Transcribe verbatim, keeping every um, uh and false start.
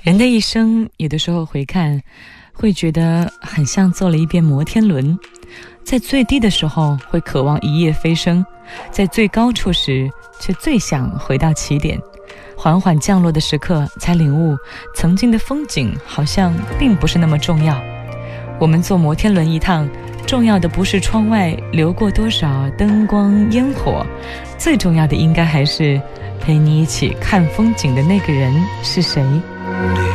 人的一生有的时候回看会觉得很像坐了一遍摩天轮，在最低的时候会渴望一夜飞升，在最高处时却最想回到起点，缓缓降落的时刻才领悟曾经的风景好像并不是那么重要。我们坐摩天轮一趟，重要的不是窗外流过多少灯光烟火，最重要的应该还是陪你一起看风景的那个人是谁。